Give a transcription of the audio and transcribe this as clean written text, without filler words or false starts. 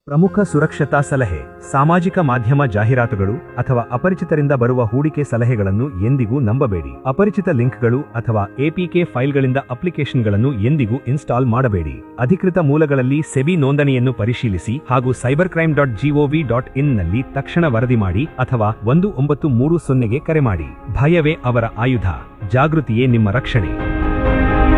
ಪ್ರಮುಖ ಸುರಕ್ಷತಾ ಸಲಹೆ. ಸಾಮಾಜಿಕ ಮಾಧ್ಯಮ ಜಾಹೀರಾತುಗಳು ಅಥವಾ ಅಪರಿಚಿತರಿಂದ ಬರುವ ಹೂಡಿಕೆ ಸಲಹೆಗಳನ್ನು ಎಂದಿಗೂ ನಂಬಬೇಡಿ. ಅಪರಿಚಿತ ಲಿಂಕ್ಗಳು ಅಥವಾ ಎಪಿಕೆ ಫೈಲ್ಗಳಿಂದ ಅಪ್ಲಿಕೇಶನ್ಗಳನ್ನು ಎಂದಿಗೂ ಇನ್ಸ್ಟಾಲ್ ಮಾಡಬೇಡಿ. ಅಧಿಕೃತ ಮೂಲಗಳಲ್ಲಿ ಸೆಬಿ ನೋಂದಣಿಯನ್ನು ಪರಿಶೀಲಿಸಿ ಹಾಗೂ cybercrime.gov.in ನಲ್ಲಿ ತಕ್ಷಣ ವರದಿ ಮಾಡಿ ಅಥವಾ 1930ಗೆ ಕರೆ ಮಾಡಿ. ಭಯವೇ ಅವರ ಆಯುಧ, ಜಾಗೃತಿಯೇ ನಿಮ್ಮ ರಕ್ಷಣೆ.